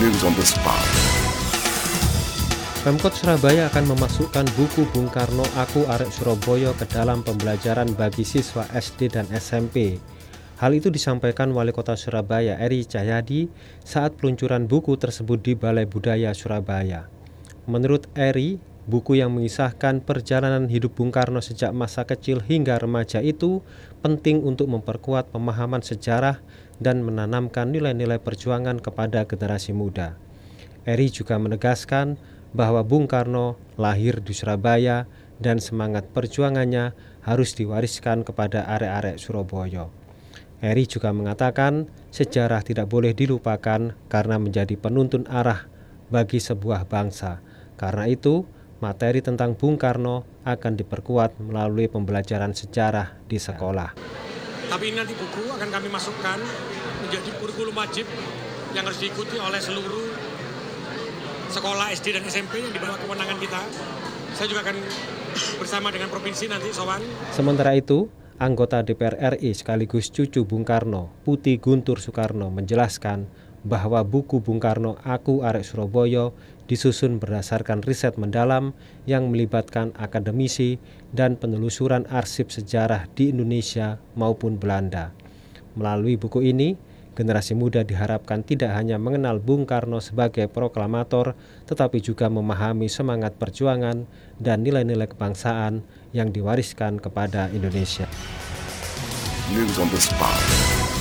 News on the spot. Pemkot Surabaya akan memasukkan buku Bung Karno Aku Arek Surabaya ke dalam pembelajaran bagi siswa SD dan SMP. Hal itu disampaikan Wali Kota Surabaya Eri Cahyadi saat peluncuran buku tersebut di Balai Budaya Surabaya. Menurut Eri, buku yang mengisahkan perjalanan hidup Bung Karno sejak masa kecil hingga remaja itu penting untuk memperkuat pemahaman sejarah dan menanamkan nilai-nilai perjuangan kepada generasi muda. Eri juga menegaskan bahwa Bung Karno lahir di Surabaya dan semangat perjuangannya harus diwariskan kepada arek-arek Surabaya. Eri juga mengatakan sejarah tidak boleh dilupakan karena menjadi penuntun arah bagi sebuah bangsa. Karena itu, materi tentang Bung Karno akan diperkuat melalui pembelajaran sejarah di sekolah. Tapi nanti buku akan kami masukkan menjadi kurikulum wajib yang harus diikuti oleh seluruh sekolah SD dan SMP yang di bawah kewenangan kita. Saya juga akan bersama dengan provinsi nanti sowan. Sementara itu, anggota DPR RI sekaligus cucu Bung Karno, Putih Guntur Soekarno menjelaskan bahwa buku Bung Karno Aku Arek Surabaya disusun berdasarkan riset mendalam yang melibatkan akademisi dan penelusuran arsip sejarah di Indonesia maupun Belanda. Melalui buku ini, generasi muda diharapkan tidak hanya mengenal Bung Karno sebagai proklamator, tetapi juga memahami semangat perjuangan dan nilai-nilai kebangsaan yang diwariskan kepada Indonesia. News on the spot.